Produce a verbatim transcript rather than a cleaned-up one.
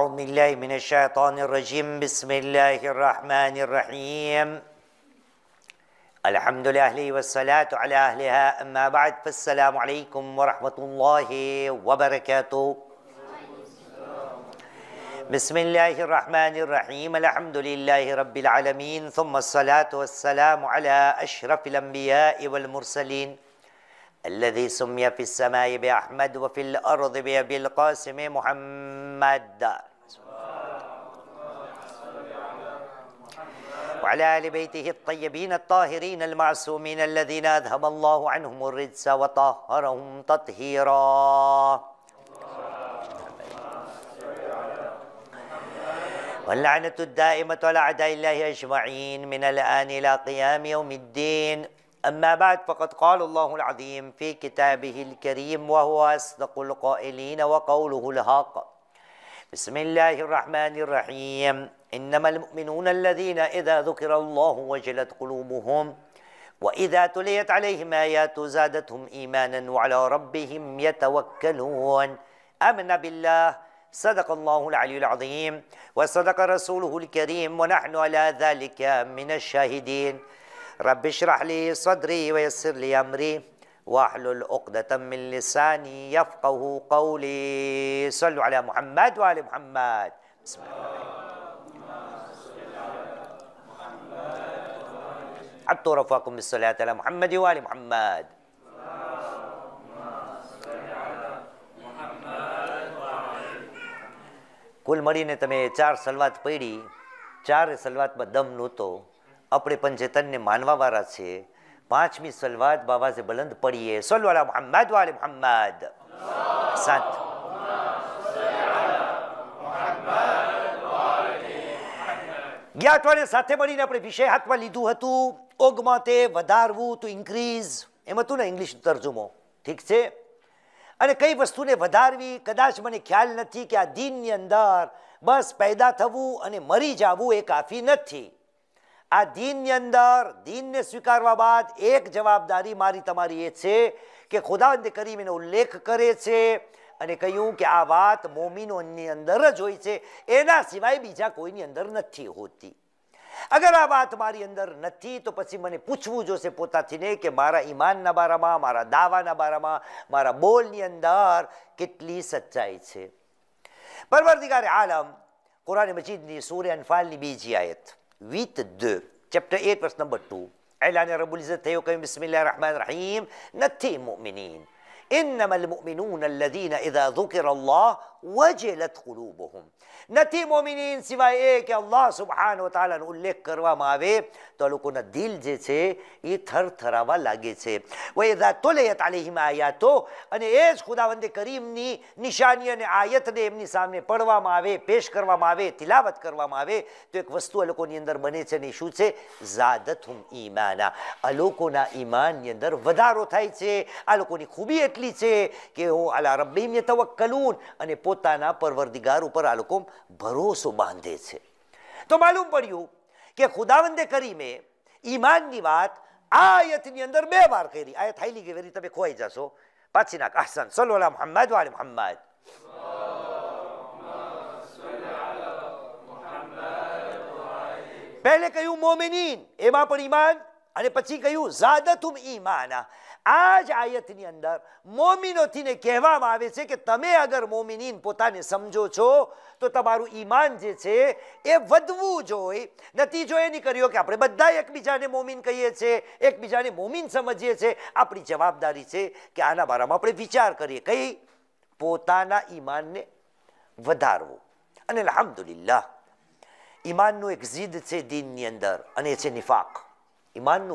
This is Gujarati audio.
أعوذ بالله من الشيطان الرجيم بسم الله الرحمن الرحيم الحمد لله والصلاة على أهلها أما بعد فالسلام عليكم ورحمة الله وبركاته بسم الله الرحمن الرحيم الحمد لله رب العالمين ثم الصلاة والسلام على أشرف الأنبياء والمرسلين الذي سمي في السماء بأحمد وفي الأرض بأبي القاسم محمد وعلى آل بيته الطيبين الطاهرين المعصومين الذين أذهب الله عنهم الرجس وطهرهم تطهيرا واللعنة الدائمة على أعداء الله أجمعين من الآن إلى قيام يوم الدين أما بعد فقد قال الله العظيم في كتابه الكريم وهو أصدق القائلين وقوله الحق بسم الله الرحمن الرحيم إنما المؤمنون الذين إذا ذكر الله وجلت قلوبهم وإذا تليت عليهم آيات زادتهم إيمانا وعلى ربهم يتوكلون آمنا بالله صدق الله العلي العظيم وصدق رسوله الكريم ونحن على ذلك من الشاهدين رب اشرح لي صدري ويسر لي أمري واحلل عقدة من لساني يفقه قولي صلوا على محمد وآل محمد بسم الله حتى رفاكم بالصلاة على محمد وآل محمد કુલ મળીને તમે ચાર સલવાત પડી ચાર સલવાતમાં દમ નહોતો આપણે પંચેતનને માનવાવાળા છે પાંચમી સલવાત બાવાઝે બલંદ પડીએ સલ્લુ અલા મુહમ્મદ વાલે મુહમ્મદ સાત ગયા અઠવાડિયે સાથે મળીને આપણે વિષય હાથમાં લીધું હતું ઓગમાતે વધારવું તો ઇન્ક્રીઝ એમ હતું ને ઇંગ્લિશ તર્જુમો ઠીક છે અને કઈ વસ્તુને વધારવી કદાચ મને ખ્યાલ નથી કે આ દીનની અંદર બસ પેદા થવું અને મરી જવું એ કાફી નથી આ દીનની અંદર દીનને સ્વીકારવા બાદ એક જવાબદારી મારી તમારી એ છે કે ખુદાવંદ કરીમ એનો ઉલ્લેખ કરે છે અને કહ્યું કે આ વાત મોમિનોની અંદર જ હોય છે એના સિવાય બીજા કોઈની અંદર નથી હોતી અગર આ વાત મારી અંદર નથી તો પછી મને પૂછવું જોશે પોતાથીને કે મારા ઈમાનના બારામાં મારા દાવાના બારામાં મારા બોલની અંદર કેટલી સચ્ચાઈ છે પરવરદિગાર આલમ કુરાન મજીદની સૂરે અનફાલની બીજી આયત huit deux chapter eight verse number two એલાન રબ્બુલ ઇઝ્ઝત થયો કહ્યું બિસ્મિલ્લાહિર રહેમાનિર રહીમ નથી મુમિનીન إنما المؤمنون الذين إذا ذكر الله وجلت قلوبهم નથી મોમિનીન સિવાય એ કે અલ્લાહ સુબ્હાનહુ વ તઆલાનો ઉલ્લેખ કરવામાં આવે તો લોકોના દિલ જે છે એ થરથરાવા લાગે છે વઇઝા તુલિયત અલૈહિમ આયાતો અને એ જ ખુદાવંદ કરીમની નિશાની અને આયતને એમની સામે પડવામાં આવે પેશ કરવામાં આવે તિલાવત કરવામાં આવે તો એક વસ્તુ આ લોકોની અંદર બને છે ને શું છે ઝાદતહુમ ઈમાના આ લોકોના ઈમાનની અંદર વધારો થાય છે આ લોકોની ખૂબી એટલી છે કે હું અલા રબ્બિહિમ યતવક્કલૂન અને પોતાના પરવરદિગાર ઉપર આ લોકો ભરોસો બાંધે છે તો માલુમ પડ્યું કે ખુદાવંદે કરીમે ઈમાનની વાત આ આયતની અંદર બે વાર કરી આયત હાઈલી ગઈ વેરી તમે ખોઈ જશો પાછી નાખ અહસન સલ્લુ અલા મુહમ્મદ વ આલે મુહમ્મદ પહેલે કહ્યું મોમિનીન એમાં પણ ઈમાન અને પછી કહ્યું ઝાદતુમ ઈમાના આ જ આયતની અંદર મોમિનોથીને કહેવામાં આવે છે કે તમે અગર મોમિનીન પોતાને સમજો છો તો તમારું ઈમાન જે છે એ વધવું જોઈએ નતીજો એ નહીં કર્યો કે આપણે બધા એકબીજાને મોમિન કહીએ છીએ એકબીજાને મોમિન સમજીએ છીએ આપણી જવાબદારી છે કે આના બારામાં આપણે વિચાર કરીએ કઈ પોતાના ઈમાનને વધારવું અને અલ્હમ્દુલિલ્લાહ ઈમાનનું એક જીદ છે દીનની અંદર અને એ છે નિફાક ઈમાનનું